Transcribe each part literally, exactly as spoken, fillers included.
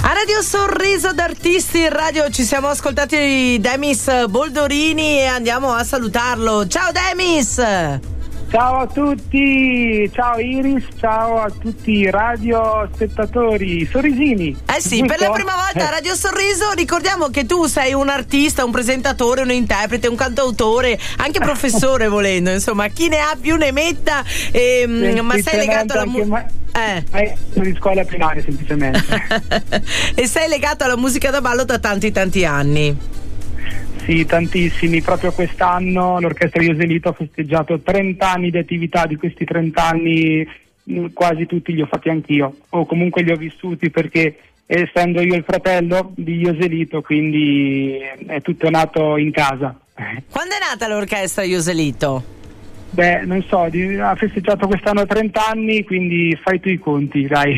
A Radio Sorriso d'Artisti in radio ci siamo ascoltati Demis Boldorini e andiamo a salutarlo. Ciao Demis! Ciao a tutti, ciao Iris, ciao a tutti i radiospettatori sorrisini. Eh sì, giusto? Per la prima volta a Radio Sorriso ricordiamo che tu sei un artista, un presentatore, un interprete, un cantautore, anche professore volendo, insomma, chi ne ha più ne metta, ehm, ma sei legato alla musica. Ma- eh. eh, di scuola primaria semplicemente. E sei legato alla musica da ballo da tanti tanti anni. Sì, tantissimi. Proprio quest'anno l'Orchestra Ioselito ha festeggiato trenta anni di attività. Di questi trenta anni quasi tutti li ho fatti anch'io, o comunque li ho vissuti, perché essendo io il fratello di Ioselito, quindi è tutto nato in casa. Quando è nata l'Orchestra Ioselito? Beh, non so, di, ha festeggiato quest'anno trenta anni, quindi fai tu i conti, dai.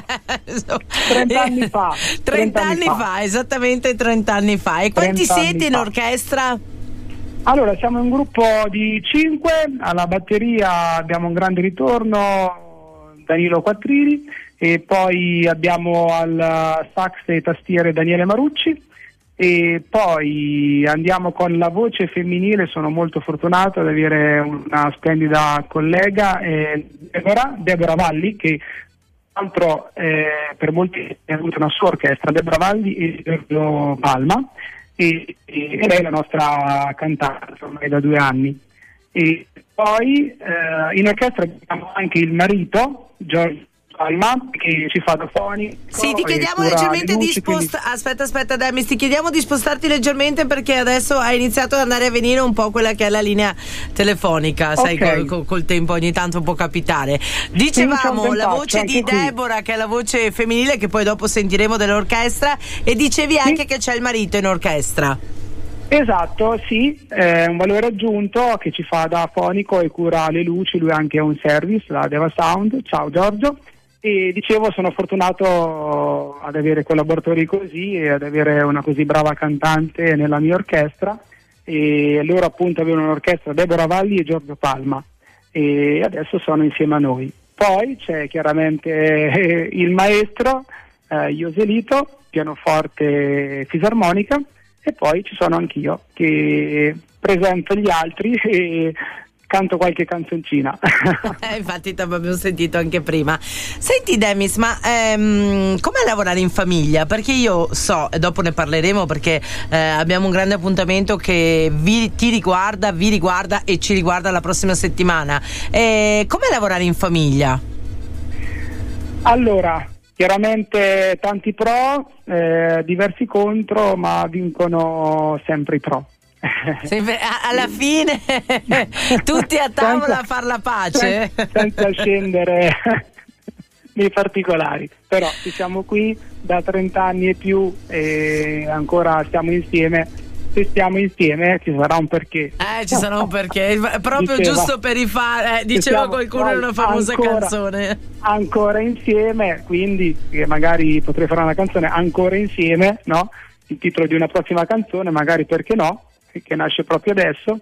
trenta anni fa. trenta anni fa. fa, esattamente trenta anni fa. E quanti siete in orchestra? Allora, siamo un gruppo di cinque, alla batteria abbiamo un grande ritorno, Danilo Quattrini, e poi abbiamo al sax e tastiere Daniele Marucci. E poi andiamo con la voce femminile. Sono molto fortunato ad avere una splendida collega, eh, Deborah, Deborah Valli, che tra l'altro eh, per molti ha avuto una sua orchestra, Deborah Valli e Giorgio Palma, e, e lei è la nostra cantante ormai da due anni. E poi eh, in orchestra abbiamo anche il marito, Giorgio Palma, che ci fa da fonico. Sì, ti chiediamo leggermente di spostare. Quindi... Aspetta, aspetta, Demis, ti chiediamo di spostarti leggermente perché adesso ha iniziato ad andare a venire un po' quella che è la linea telefonica, okay. Sai, col, col, col tempo ogni tanto può capitare. Dicevamo sì, la voce di Deborah, qui. Che è la voce femminile, che poi dopo sentiremo dell'orchestra, e dicevi sì. Anche che c'è il marito in orchestra. Esatto, sì, è un valore aggiunto che ci fa da fonico e cura le luci. Lui anche ha un service, la Deva Sound. Ciao Giorgio. E dicevo, sono fortunato ad avere collaboratori così e ad avere una così brava cantante nella mia orchestra, e loro appunto avevano un'orchestra, Deborah Valli e Giorgio Palma, e adesso sono insieme a noi. Poi c'è chiaramente eh, il maestro eh, Ioselito, pianoforte, fisarmonica, e poi ci sono anch'io che presento gli altri e canto qualche canzoncina. eh, infatti ti abbiamo sentito anche prima. Senti Demis, ma ehm, com'è lavorare in famiglia? Perché io so, e dopo ne parleremo, perché eh, abbiamo un grande appuntamento che vi, ti riguarda, vi riguarda e ci riguarda la prossima settimana. Eh, com'è lavorare in famiglia? Allora, chiaramente tanti pro, eh, diversi contro, ma vincono sempre i pro. Sempre, alla fine tutti a tavola senza, a far la pace, senza, senza scendere nei particolari, però ci siamo qui da trenta anni e più e ancora stiamo insieme. Se stiamo insieme ci sarà un perché. Eh, ci sarà un perché, proprio diceva, giusto per i fa- eh, diceva qualcuno in una famosa ancora, canzone. Ancora insieme, quindi che magari potrei fare una canzone ancora insieme, no? Il titolo di una prossima canzone, magari, perché no? Che nasce proprio adesso,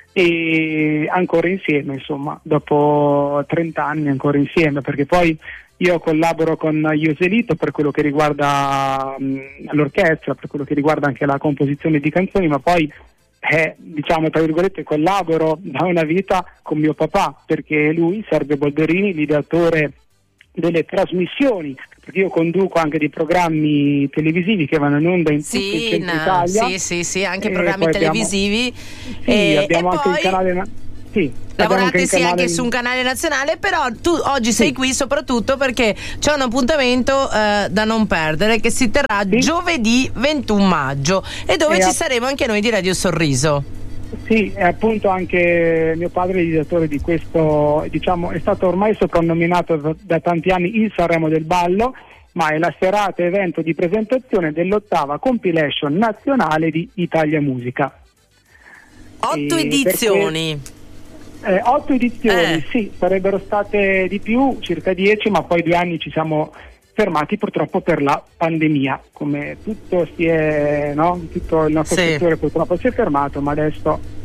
e ancora insieme, insomma, dopo trenta anni ancora insieme, perché poi io collaboro con Ioselito per quello che riguarda mh, l'orchestra, per quello che riguarda anche la composizione di canzoni, ma poi eh, diciamo tra virgolette collaboro da una vita con mio papà, perché lui, Sergio Boldorini, l'ideatore delle trasmissioni, perché io conduco anche dei programmi televisivi che vanno in onda in sì, tutto il centro no, Italia. Sì, sì, sì, anche programmi televisivi. Abbiamo, sì, e, abbiamo e anche poi il canale na- sì, lavorate anche sì canale... anche su un canale nazionale, però tu oggi sei sì. qui soprattutto perché c'è un appuntamento eh, da non perdere che si terrà sì. giovedì ventuno maggio e dove e ci a... saremo anche noi di Radio Sorriso. Sì, è appunto anche mio padre l'ideatore di questo, diciamo, è stato ormai soprannominato da, da tanti anni il Sanremo del ballo, ma è la serata evento di presentazione dell'ottava compilation nazionale di Italia Musica. Otto e edizioni. Perché, eh, otto edizioni, eh. sì, sarebbero state di più, circa dieci, ma poi due anni ci siamo fermati purtroppo per la pandemia, come tutto si è, no? Tutto il nostro sì. settore purtroppo si è fermato, ma adesso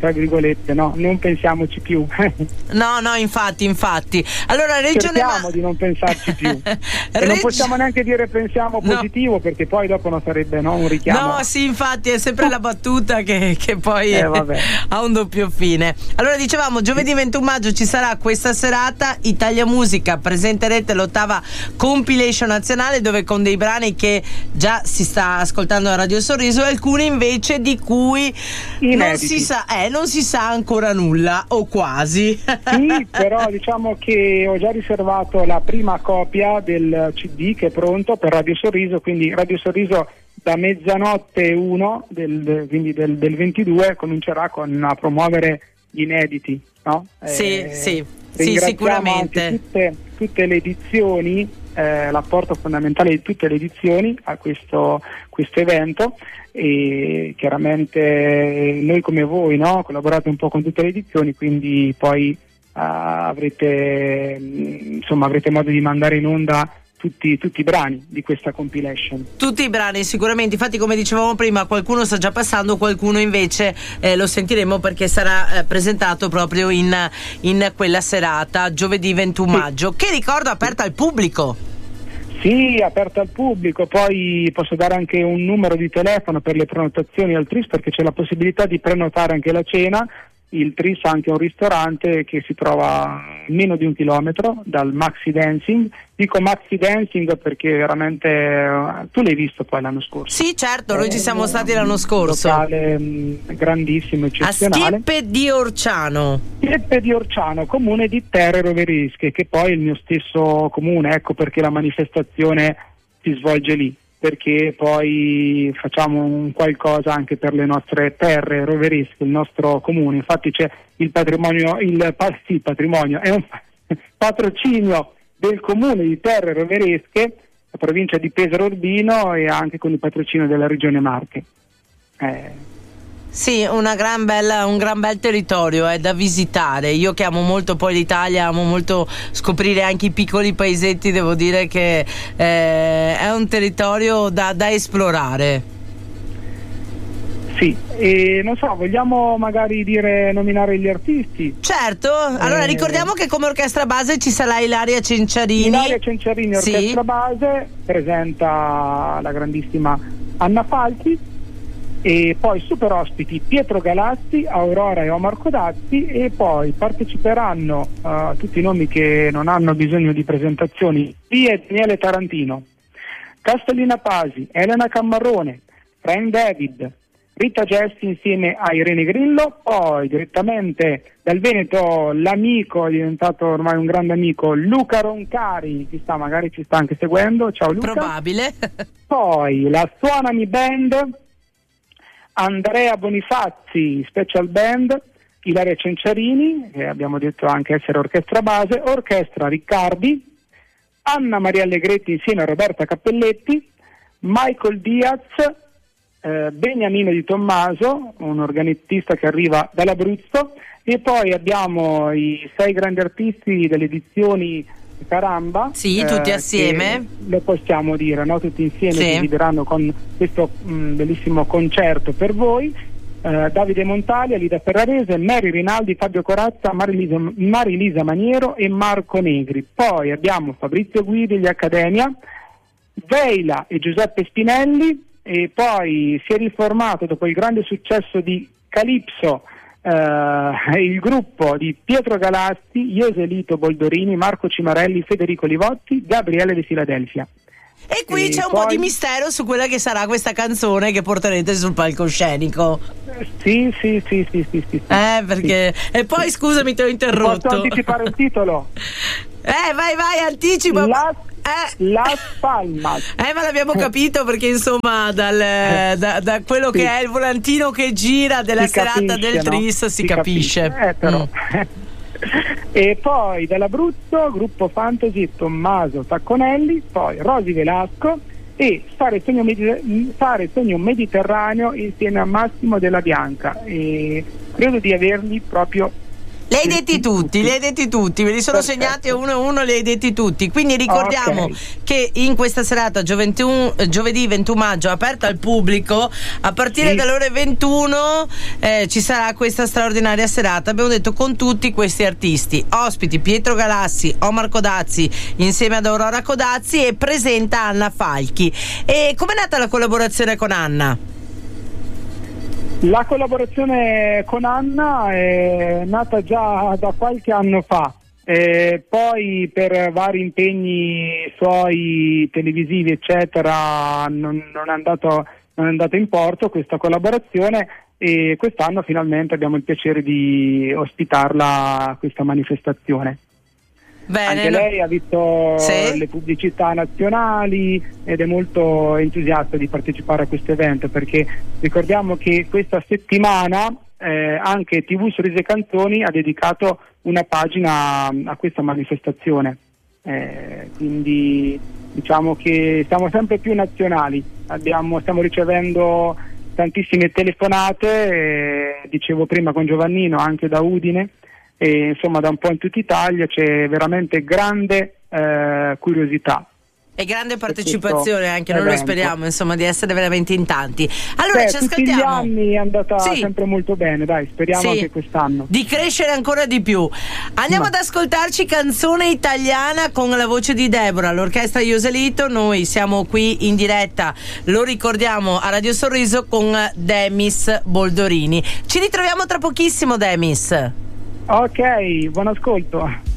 tra virgolette, no? Non pensiamoci più. No, no, infatti, infatti. Allora, Regione cerchiamo Ma... di non pensarci più. E Reg... non possiamo neanche dire pensiamo positivo, no, perché poi dopo non sarebbe, no, un richiamo. No, sì, infatti è sempre la battuta che, che poi eh, ha un doppio fine. Allora, dicevamo, giovedì ventuno maggio ci sarà questa serata Italia Musica, presenterete l'ottava compilation nazionale, dove con dei brani che già si sta ascoltando a Radio Sorriso e alcuni invece di cui non si sa, eh, non si sa ancora nulla o quasi. Sì, però diciamo che ho già riservato la prima copia del C D che è pronto per Radio Sorriso, quindi Radio Sorriso da mezzanotte uno del, quindi del, del ventidue comincerà con a promuovere gli inediti, no? Sì, eh, sì, sì, sicuramente. Tutte, tutte le edizioni, eh, l'apporto fondamentale di tutte le edizioni a questo, questo evento, e chiaramente noi come voi, no, collaborate un po' con tutte le edizioni, quindi poi uh, avrete insomma avrete modo di mandare in onda tutti, tutti i brani di questa compilation. Tutti i brani sicuramente, infatti come dicevamo prima qualcuno sta già passando, qualcuno invece eh, lo sentiremo perché sarà eh, presentato proprio in, in quella serata giovedì ventuno sì. maggio, che ricordo aperta al pubblico. Sì, aperta al pubblico, poi posso dare anche un numero di telefono per le prenotazioni al Tris, perché c'è la possibilità di prenotare anche la cena. Il Tris ha anche un ristorante che si trova a meno di un chilometro dal Maxi Dancing. Dico Maxi Dancing perché veramente uh, tu l'hai visto poi l'anno scorso. Sì, certo, noi ci siamo stati l'anno scorso. Un locale mh, grandissimo, eccezionale. A Schieppe di Orciano. Schieppe di Orciano, comune di Terre Roveresche, che poi è il mio stesso comune, ecco perché la manifestazione si svolge lì, perché poi facciamo un qualcosa anche per le nostre terre roveresche, il nostro comune. Infatti c'è il patrimonio, il, sì, il patrimonio è un patrocinio del comune di Terre Roveresche, la provincia di Pesaro Urbino, e anche con il patrocinio della regione Marche. Eh. Sì, una gran bella, un gran bel territorio è eh, da visitare. Io che amo molto poi l'Italia, amo molto scoprire anche i piccoli paesetti, devo dire che eh, è un territorio da, da esplorare. Sì, e non so, vogliamo magari dire, nominare gli artisti? Certo, allora eh... ricordiamo che come orchestra base ci sarà Ilaria Cenciarini. Ilaria Cenciarini, orchestra sì. base, presenta la grandissima Anna Falchi. E poi super ospiti Pietro Galassi, Aurora e Omar Codazzi, e poi parteciperanno uh, tutti i nomi che non hanno bisogno di presentazioni: Pia e Daniele Tarantino, Castellina Pasi, Elena Cammarrone, Frank David, Rita Gesti insieme a Irene Grillo. Poi direttamente dal Veneto l'amico, è diventato ormai un grande amico, Luca Roncari, ci sta, magari ci sta anche seguendo, ciao Luca. Probabile. Poi la Suonami Band, Andrea Bonifazzi Special Band, Ilaria Cenciarini, che abbiamo detto anche essere orchestra base, Orchestra Riccardi, Anna Maria Allegretti insieme a Roberta Cappelletti, Michael Diaz, eh, Beniamino Di Tommaso, un organettista che arriva dall'Abruzzo, e poi abbiamo i sei grandi artisti delle edizioni Caramba, sì, tutti eh, assieme, lo possiamo dire, no? Tutti insieme, sì, si divideranno con questo mh, bellissimo concerto per voi. eh, Davide Montaglia, Lida Ferrarese, Mary Rinaldi, Fabio Corazza, Marilisa, Marilisa Maniero e Marco Negri. Poi abbiamo Fabrizio Guidi, gli Accademia, Veila e Giuseppe Spinelli, e poi si è riformato dopo il grande successo di Calypso Uh, il gruppo di Pietro Galassi, Ioselito Boldorini, Marco Cimarelli, Federico Livotti, Gabriele De Filadelfia. E qui e c'è un poi... po' di mistero su quella che sarà questa canzone che porterete sul palcoscenico. Sì, sì, sì, sì, sì, sì. Eh, perché... Sì. E poi scusami, ti ho interrotto. Posso anticipare il titolo? Eh, vai, vai, anticipa. La... Eh. Las Palmas. Eh, ma l'abbiamo capito, perché insomma dal, eh. da, da quello sì, che è il volantino che gira della si serata capisce, del Tris, no? si, si capisce, capisce. Eh, però. Mm. E poi dall'Abruzzo gruppo Fantasy Tommaso Tacconelli, poi Rosi Velasco e Fare Sogno, Mediter- Fare Sogno Mediterraneo insieme a Massimo Della Bianca, e credo di averli proprio Li hai detti tutti, li hai detti tutti, me li sono Perfetto. segnati uno e uno, li hai detti tutti. Quindi ricordiamo okay. che in questa serata, giovedì, giovedì ventuno maggio, aperta al pubblico, a partire sì. dalle ore ventuno eh, ci sarà questa straordinaria serata. Abbiamo detto con tutti questi artisti. Ospiti Pietro Galassi, Omar Codazzi insieme ad Aurora Codazzi, e presenta Anna Falchi. E com'è nata la collaborazione con Anna? La collaborazione con Anna è nata già da qualche anno fa, e poi per vari impegni suoi televisivi eccetera non, non, è andato, non è andato in porto questa collaborazione, e quest'anno finalmente abbiamo il piacere di ospitarla a questa manifestazione. Bene, Anche lei ha visto sì. le pubblicità nazionali ed è molto entusiasta di partecipare a questo evento, perché ricordiamo che questa settimana eh, anche tivù Sorrisi e Canzoni ha dedicato una pagina a questa manifestazione, eh, quindi diciamo che siamo sempre più nazionali. Abbiamo, stiamo ricevendo tantissime telefonate, eh, dicevo prima con Giovannino, anche da Udine, e insomma da un po' in tutta Italia c'è veramente grande eh, curiosità e grande partecipazione anche, noi lo speriamo insomma di essere veramente in tanti. Allora Beh, ci ascoltiamo. Tutti gli anni è andata sì. sempre molto bene, dai, speriamo sì. anche quest'anno di crescere ancora di più. Andiamo Ma. ad ascoltarci Canzone Italiana con la voce di Deborah, l'orchestra Ioselito. Noi siamo qui in diretta, lo ricordiamo, a Radio Sorriso con Demis Boldorini. Ci ritroviamo tra pochissimo, Demis. Ok, buon ascolto.